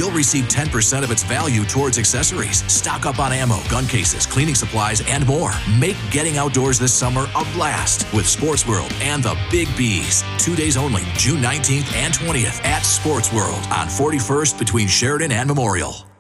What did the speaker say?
you'll receive 10% of its value towards accessories. Stock up on ammo, gun cases, cleaning supplies, and more. Make getting outdoors this summer a blast with Sports World and the Big B's. 2 days only, June 19th and 20th at Sports World on 41st between Sheridan and Memorial.